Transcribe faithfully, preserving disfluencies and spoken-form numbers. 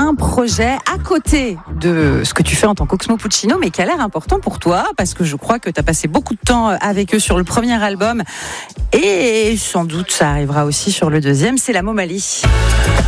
un projet à côté de ce que tu fais en tant qu'Oxmo Puccino, mais qui a l'air important pour toi, parce que je crois que tu as passé beaucoup de temps avec eux sur le premier album, et sans doute ça arrivera aussi sur le deuxième, c'est la Momalie.